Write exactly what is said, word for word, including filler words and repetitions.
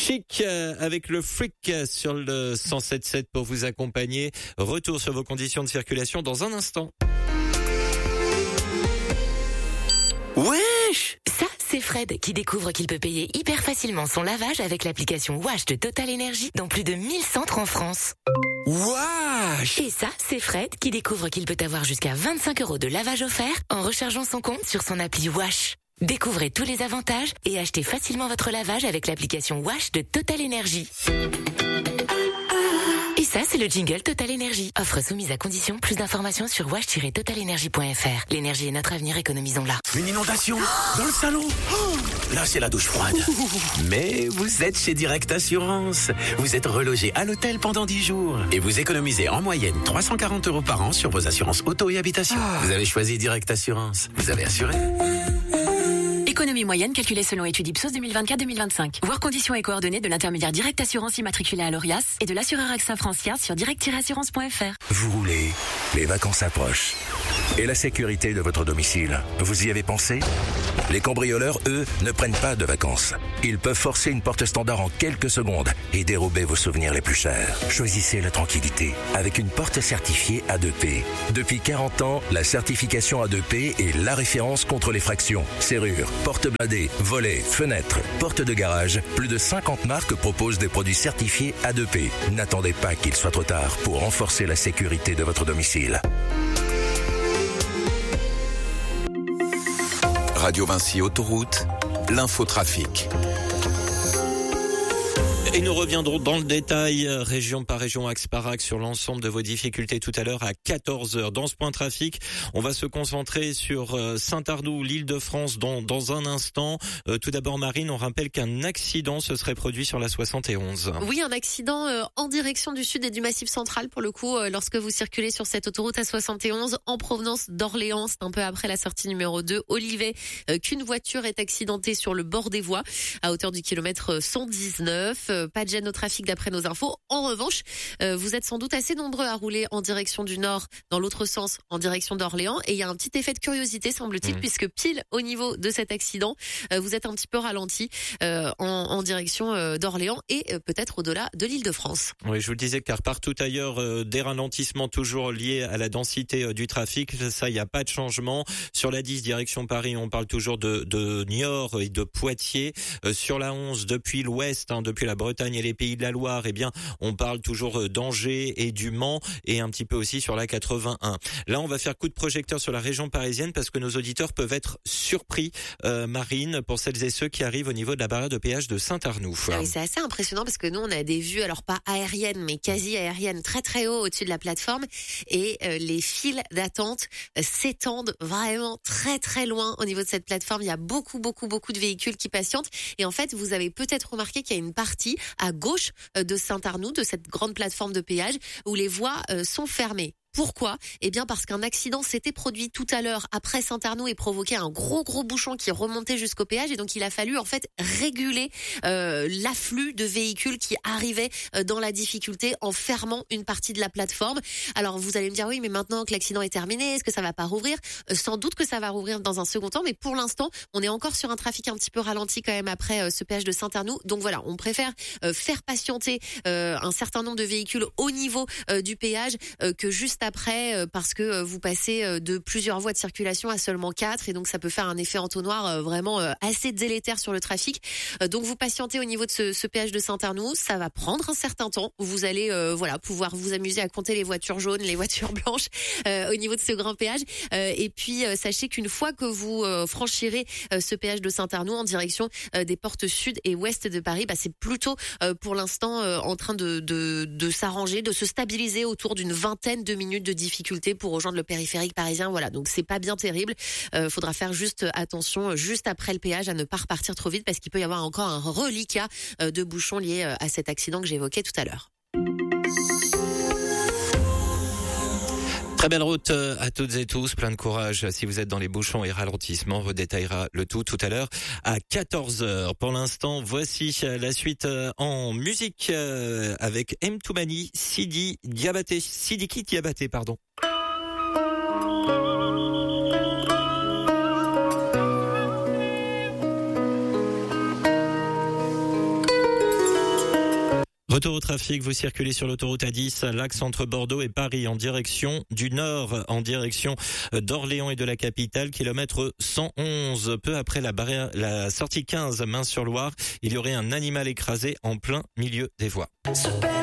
Chic euh, avec le Freak sur le cent sept sept pour vous accompagner. Retour sur vos conditions de circulation dans un instant. Wesh! Ça, c'est Fred qui découvre qu'il peut payer hyper facilement son lavage avec l'application Wash de Total Energy dans plus de mille centres en France. Wesh! Et ça, c'est Fred qui découvre qu'il peut avoir jusqu'à vingt-cinq euros de lavage offert en rechargeant son compte sur son appli Wash. Découvrez tous les avantages et achetez facilement votre lavage avec l'application Wash de Total Energy. Et ça, c'est le jingle Total Energy. Offre soumise à condition. Plus d'informations sur wash tiret total energy point f r. L'énergie est notre avenir, économisons-la. Une inondation dans le salon. Oh, là, c'est la douche froide. Mais vous êtes chez Direct Assurance. Vous êtes relogé à l'hôtel pendant dix jours. Et vous économisez en moyenne trois cent quarante euros par an sur vos assurances auto et habitation. Oh. Vous avez choisi Direct Assurance. Vous avez assuré. Économie moyenne calculée selon étude Ipsos deux mille vingt-quatre deux mille vingt-cinq. Voir conditions et coordonnées de l'intermédiaire Direct Assurance immatriculé à l'Orias et de l'assureur AXA Francia sur direct tiret assurance point f r. Vous roulez, les vacances approchent. Et la sécurité de votre domicile, vous y avez pensé ? Les cambrioleurs, eux, ne prennent pas de vacances. Ils peuvent forcer une porte standard en quelques secondes et dérober vos souvenirs les plus chers. Choisissez la tranquillité avec une porte certifiée A deux P. Depuis quarante ans, la certification A deux P est la référence contre les fractions, serrures, portes blindées, volets, fenêtres, portes de garage. Plus de cinquante marques proposent des produits certifiés A deux P. N'attendez pas qu'il soit trop tard pour renforcer la sécurité de votre domicile. Radio Vinci Autoroute, l'infotrafic. Et nous reviendrons dans le détail, région par région, axe par axe, sur l'ensemble de vos difficultés tout à l'heure à quatorze heures. Dans ce point trafic, on va se concentrer sur Saint-Arnoux, l'Île-de-France, dans, dans un instant. Euh, tout d'abord, Marine, on rappelle qu'un accident se serait produit sur la soixante et onze. Oui, un accident euh, en direction du sud et du Massif central, pour le coup, euh, lorsque vous circulez sur cette autoroute à soixante et onze, en provenance d'Orléans, c'est un peu après la sortie numéro deux, Olivet, euh, qu'une voiture est accidentée sur le bord des voies, à hauteur du kilomètre cent dix-neuf. Pas de gêne au trafic d'après nos infos. En revanche, euh, vous êtes sans doute assez nombreux à rouler en direction du nord, dans l'autre sens, en direction d'Orléans. Et il y a un petit effet de curiosité, semble-t-il, mmh. puisque pile au niveau de cet accident, euh, vous êtes un petit peu ralenti euh, en, en direction euh, d'Orléans et euh, peut-être au-delà de l'Île-de-France. Oui, je vous le disais, car partout ailleurs, euh, des ralentissements toujours liés à la densité euh, du trafic. Ça, il n'y a pas de changement. Sur la dix, direction Paris, on parle toujours de, de Niort et de Poitiers. Euh, sur la onze, depuis l'ouest, hein, depuis la Bretagne et les Pays de la Loire, eh bien, on parle toujours d'Angers et du Mans et un petit peu aussi sur la quatre-vingt-un. Là, on va faire coup de projecteur sur la région parisienne parce que nos auditeurs peuvent être surpris, euh, Marine, pour celles et ceux qui arrivent au niveau de la barrière de péage de Saint-Arnoux. Ah oui, c'est assez impressionnant parce que nous, on a des vues, alors pas aériennes, mais quasi aériennes, très très haut au-dessus de la plateforme et euh, les files d'attente euh, s'étendent vraiment très très loin au niveau de cette plateforme. Il y a beaucoup beaucoup beaucoup de véhicules qui patientent et en fait, vous avez peut-être remarqué qu'il y a une partie à gauche de Saint-Arnoux, de cette grande plateforme de péage, où les voies euh, sont fermées. Pourquoi ? Eh bien parce qu'un accident s'était produit tout à l'heure après Saint-Arnoux et provoqué un gros gros bouchon qui remontait jusqu'au péage et donc il a fallu en fait réguler euh, l'afflux de véhicules qui arrivaient euh, dans la difficulté en fermant une partie de la plateforme. Alors vous allez me dire oui mais maintenant que l'accident est terminé, est-ce que ça va pas rouvrir ? euh, Sans doute que ça va rouvrir dans un second temps mais pour l'instant on est encore sur un trafic un petit peu ralenti quand même après euh, ce péage de Saint-Arnoux. Donc voilà, on préfère euh, faire patienter euh, un certain nombre de véhicules au niveau euh, du péage euh, que juste après euh, parce que euh, vous passez euh, de plusieurs voies de circulation à seulement quatre et donc ça peut faire un effet entonnoir euh, vraiment euh, assez délétère sur le trafic. Euh, donc vous patientez au niveau de ce, ce péage de Saint-Arnoux, ça va prendre un certain temps. Vous allez euh, voilà pouvoir vous amuser à compter les voitures jaunes, les voitures blanches euh, au niveau de ce grand péage. Euh, et puis euh, sachez qu'une fois que vous euh, franchirez euh, ce péage de Saint-Arnoux en direction euh, des portes sud et ouest de Paris, bah, c'est plutôt euh, pour l'instant euh, en train de, de, de s'arranger, de se stabiliser autour d'une vingtaine de minutes de difficulté pour rejoindre le périphérique parisien. Voilà, donc c'est pas bien terrible. Euh, faudra faire juste attention juste après le péage à ne pas repartir trop vite parce qu'il peut y avoir encore un reliquat euh, de bouchons liés euh, à cet accident que j'évoquais tout à l'heure. Très belle route à toutes et tous, plein de courage si vous êtes dans les bouchons et ralentissements. On redétaillera le tout tout à l'heure à quatorze heures. Pour l'instant, voici la suite en musique avec M. Toumani, Sidi Diabaté, Sidiki Diabaté, pardon. Retour au trafic, vous circulez sur l'autoroute A dix, l'axe entre Bordeaux et Paris en direction du nord, en direction d'Orléans et de la capitale, kilomètre cent onze. Peu après la barrière, la sortie quinze, Main-sur-Loire, il y aurait un animal écrasé en plein milieu des voies.